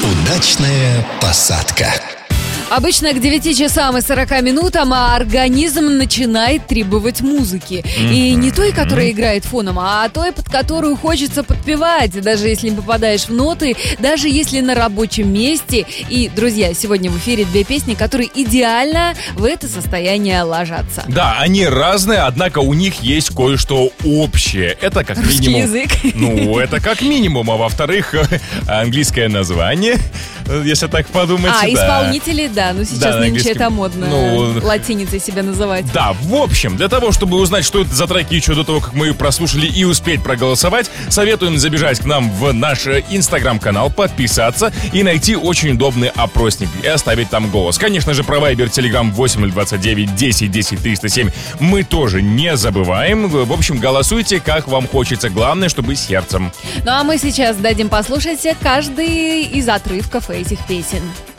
Удачная посадка. Обычно к 9 часам и 40 минутам организм начинает требовать музыки. И не той, которая играет фоном, а той, под которую хочется подпевать, даже если не попадаешь в ноты, даже если на рабочем месте. И, друзья, сегодня в эфире две песни, которые идеально в это состояние ложатся. Да, они разные, однако у них есть кое-что общее. Это как Русский минимум... язык. Ну, это как минимум, а во-вторых, английское название, если так подумать. А, да. исполнители, да, ну сейчас Да, на нынче английском. это модно, Ну, латиницей себя называть. Да, в общем, для того, чтобы узнать, что это за треки еще до того, как мы прослушали и успеть проголосовать, советуем забежать к нам в наш инстаграм-канал, подписаться и найти очень удобный опросник и оставить там голос. Конечно же, про Viber, Telegram 8029 10 10 307 мы тоже не забываем. В общем, голосуйте, как вам хочется. Главное, чтобы сердцем. Ну а мы сейчас дадим послушать каждый из отрывков этих песен.